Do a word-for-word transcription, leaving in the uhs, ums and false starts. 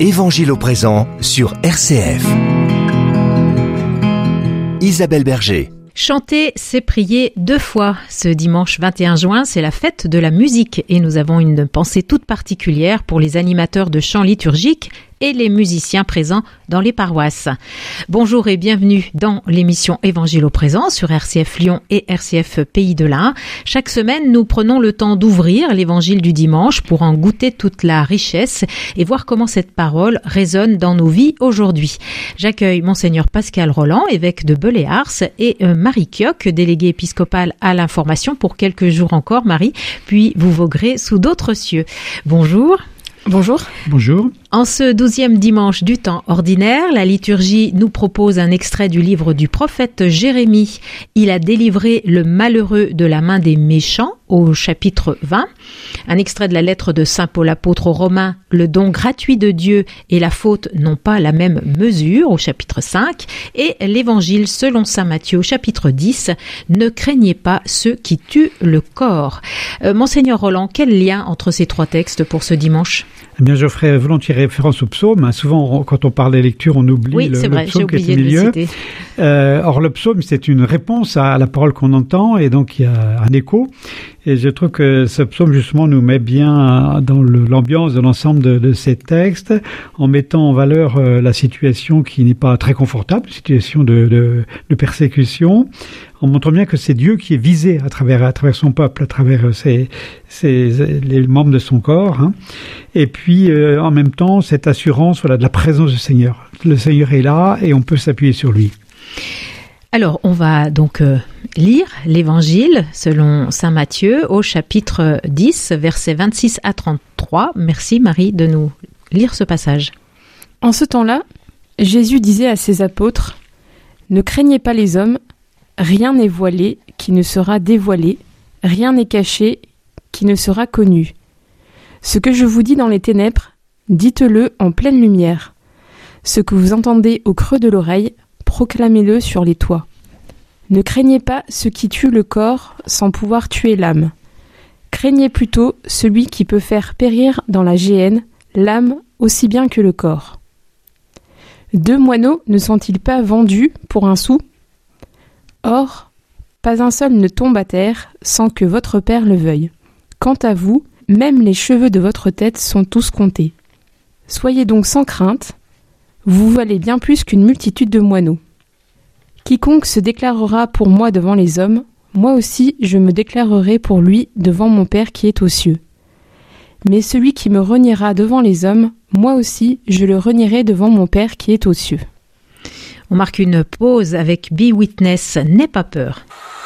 Évangile au présent sur R C F. Isabelle Berger. Chanter, c'est prier deux fois. Ce dimanche vingt et un juin, c'est la fête de la musique et nous avons une pensée toute particulière pour les animateurs de chants liturgiques et les musiciens présents dans les paroisses. Bonjour et bienvenue dans l'émission Évangile au présent sur R C F Lyon et R C F Pays de l'Ain. Chaque semaine, nous prenons le temps d'ouvrir l'évangile du dimanche pour en goûter toute la richesse et voir comment cette parole résonne dans nos vies aujourd'hui. J'accueille Monseigneur Pascal Roland, évêque de Belley-Ars, et Marie Kioch, déléguée épiscopale à l'information pour quelques jours encore, Marie, puis vous voguerez sous d'autres cieux. Bonjour. Bonjour. Bonjour. En ce douzième dimanche du temps ordinaire, la liturgie nous propose un extrait du livre du prophète Jérémie. Il a délivré le malheureux de la main des méchants au chapitre vingt. Un extrait de la lettre de saint Paul apôtre aux Romains, le don gratuit de Dieu et la faute n'ont pas la même mesure au chapitre cinq. Et l'évangile selon saint Matthieu au chapitre dix, ne craignez pas ceux qui tuent le corps. Euh, Monseigneur Roland, quel lien entre ces trois textes pour ce dimanche ? Eh bien, je ferai volontiers référence au psaume. Souvent, quand on parle des lectures, on oublie oui, le, c'est le vrai, psaume j'ai qui est oublié au de milieu. le citer. Euh, or, le psaume, c'est une réponse à la parole qu'on entend, et donc il y a un écho. Et je trouve que ce psaume, justement, nous met bien dans le, l'ambiance de l'ensemble de, de ces textes, en mettant en valeur euh, la situation qui n'est pas très confortable, situation de, de, de persécution, en montrant bien que c'est Dieu qui est visé à travers, à travers son peuple, à travers ses, ses, les membres de son corps. Hein. Et puis, euh, en même temps, cette assurance voilà, de la présence du Seigneur. Le Seigneur est là et on peut s'appuyer sur lui. Alors, on va donc euh, lire l'Évangile selon saint Matthieu au chapitre dix, versets vingt-six à trente-trois. Merci Marie de nous lire ce passage. En ce temps-là, Jésus disait à ses apôtres : « Ne craignez pas les hommes, rien n'est voilé qui ne sera dévoilé, rien n'est caché qui ne sera connu. Ce que je vous dis dans les ténèbres, dites-le en pleine lumière. Ce que vous entendez au creux de l'oreille, proclamez-le sur les toits. Ne craignez pas ce qui tue le corps sans pouvoir tuer l'âme. Craignez plutôt celui qui peut faire périr dans la géhenne l'âme aussi bien que le corps. Deux moineaux ne sont-ils pas vendus pour un sou ? Or, pas un seul ne tombe à terre sans que votre Père le veuille. Quant à vous, même les cheveux de votre tête sont tous comptés. Soyez donc sans crainte, vous valez bien plus qu'une multitude de moineaux. Quiconque se déclarera pour moi devant les hommes, moi aussi je me déclarerai pour lui devant mon Père qui est aux cieux. Mais celui qui me reniera devant les hommes, moi aussi je le renierai devant mon Père qui est aux cieux. » On marque une pause avec Be Witness, n'aie pas peur.